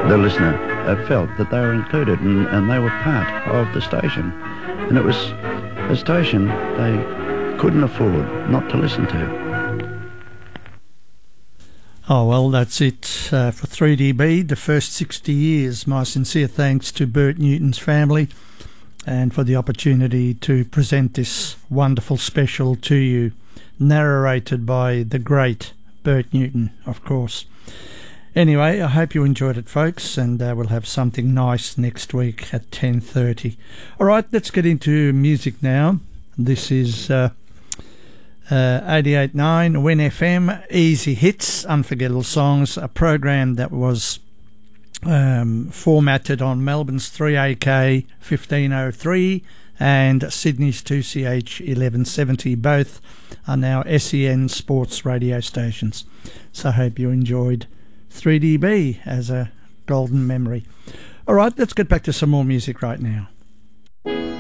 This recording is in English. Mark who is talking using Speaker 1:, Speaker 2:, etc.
Speaker 1: the listener felt that they were included and they were part of the station. And it was a station they couldn't afford not to listen to.
Speaker 2: Oh, well, that's it for 3DB, the first 60 years. My sincere thanks to Bert Newton's family and for the opportunity to present this wonderful special to you, narrated by the great Bert Newton, of course. Anyway, I hope you enjoyed it, folks, and we'll have something nice next week at 10:30. All right, let's get into music now. This is 88.9 Win FM, Easy Hits, Unforgettable Songs, a program that was formatted on Melbourne's 3AK 1503 and Sydney's 2CH 1170. Both are now SEN sports radio stations. So I hope you enjoyed 3DB as a golden memory. All right, let's get back to some more music right now.